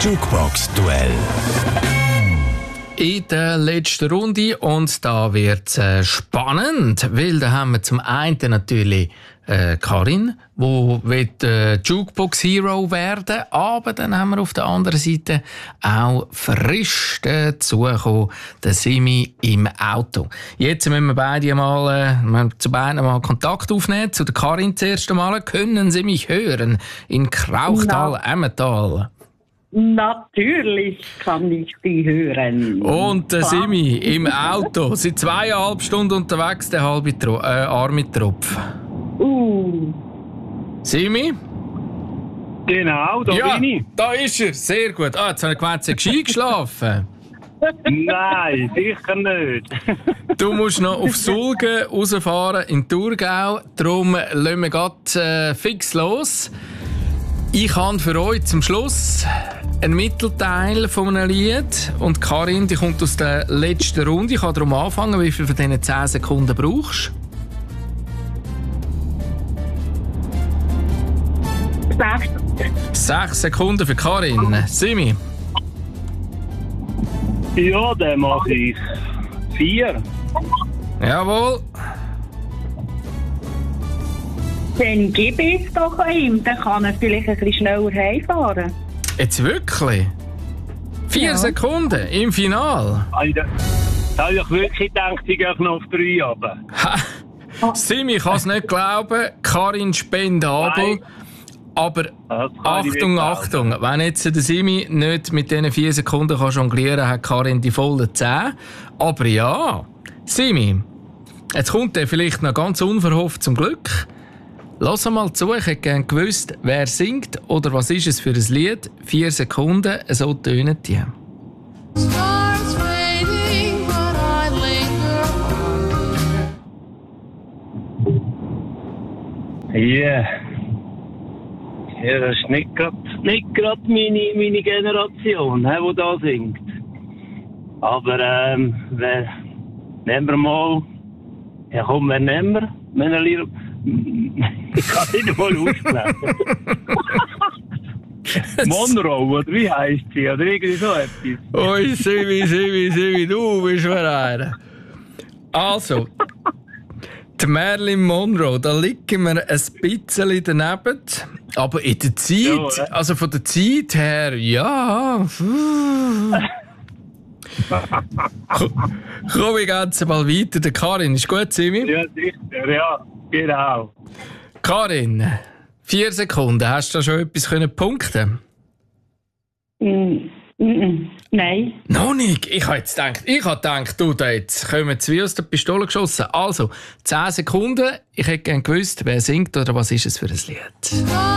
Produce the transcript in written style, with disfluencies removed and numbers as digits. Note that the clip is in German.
Jukebox-Duell. In der letzten Runde und da wird es spannend, weil da haben wir zum einen natürlich Karin, die Jukebox Hero werden, aber dann haben wir auf der anderen Seite auch frisch dazugekommen, den Simi im Auto. Jetzt müssen wir zu beiden mal Kontakt aufnehmen. Zu der Karin zuerst einmal. Können Sie mich hören in Krauchtal, Emmental? Natürlich kann ich Sie hören. Und der Simi im Auto. Seit 2,5 Stunden unterwegs, der halbe arme Tropf. Simi? Genau, da bin ich. Da ist er. Sehr gut. Jetzt habe ich gemeint, Sie haben gescheit geschlafen. Nein, sicher nicht. Du musst noch auf Sulgen rausfahren in Thurgau. Darum lassen wir grad fix los. Ich habe für euch zum Schluss einen Mittelteil von einem Lied. Und Karin, die kommt aus der letzten Runde. Ich kann darum anfangen, wie viel von diesen 10 Sekunden brauchst du? 6 Sekunden für Karin. Simi? Ja, dann mache ich 4. Jawohl. Dann gebe ich es doch ihm. Dann kann er vielleicht ein bisschen schneller heimfahren. Jetzt wirklich? 4 Sekunden im Finale? Da habe ich wirklich gedacht, ich gehe noch auf 3 runter. Simi, ich kann es nicht glauben. Karin spendabel. Nein. Aber Achtung, wenn jetzt der Simi nicht mit diesen 4 Sekunden jonglieren kann, hat Karin die vollen 10. Aber ja, Simi, jetzt kommt er vielleicht noch ganz unverhofft zum Glück. Lass mal zu, ich hätte gerne gewusst, wer singt oder was ist es für ein Lied. 4 Sekunden, so tönen die. Yeah. Ja, das ist nicht gerade meine Generation, die da singt. Aber nehmen wir mal... Ja komm, wer nehmen wir? Ich kann nicht mal aussprechen. Monroe, oder wie heisst sie? Oder irgendwie so etwas. Oi, Simi, du bist einer. Also... Die Marilyn Monroe, da liegen wir ein bisschen daneben. Aber in der Zeit, also von der Zeit her, ja. Komm, ich gehe jetzt mal weiter. Der Karin, ist gut, Simi? Ja, sicher, ja, genau. Karin, 4 Sekunden. Hast du da schon etwas punkten? Nein. Noch nicht? Ich habe gedacht, du, da jetzt kommen wie aus der Pistole geschossen. Also, 10 Sekunden. Ich hätte gerne gewusst, wer singt oder was ist es für ein Lied.